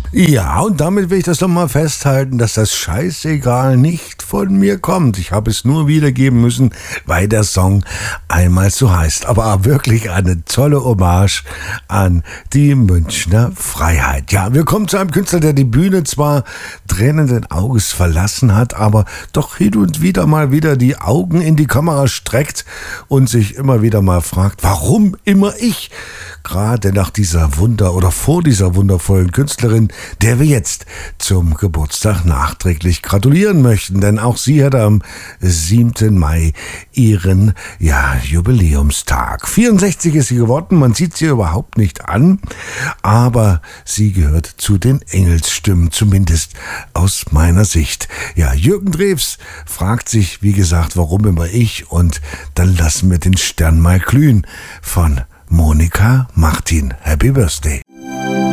Ja, und damit will ich das nochmal festhalten, dass das Scheißegal nicht von mir kommt. Ich habe es nur wiedergeben müssen, weil der Song einmal so heißt. Aber wirklich eine tolle Hommage an die Münchner Freiheit. Ja, wir kommen zu einem Künstler, der die Bühne zwar tränenden Auges verlassen hat, aber doch hin und wieder mal wieder die Augen in die Kamera streckt und sich immer wieder mal fragt, warum immer ich? Gerade nach dieser vor dieser wundervollen Künstlerin, der wir jetzt zum Geburtstag nachträglich gratulieren möchten, denn auch sie hat am 7. Mai ihren Jubiläumstag. 64 ist sie geworden, man sieht sie überhaupt nicht an, aber sie gehört zu den Engelsstimmen, zumindest aus meiner Sicht. Ja, Jürgen Drews fragt sich, wie gesagt, warum immer ich, und dann lassen wir den Stern mal glühen von Monika Martin. Happy Birthday.